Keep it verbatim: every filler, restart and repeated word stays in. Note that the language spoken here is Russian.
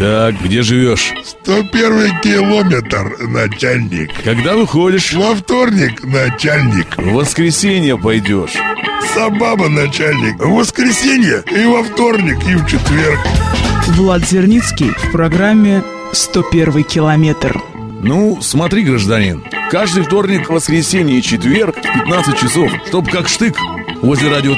Так, где живешь? сто первый километр, начальник. Когда выходишь? Во вторник, начальник. В воскресенье пойдешь. Сабаба, начальник. В воскресенье и во вторник, и в четверг. Влад Зерницкий в программе «сто первый километр». Ну, смотри, гражданин, каждый вторник, воскресенье и четверг в пятнадцать часов, чтоб как штык возле радио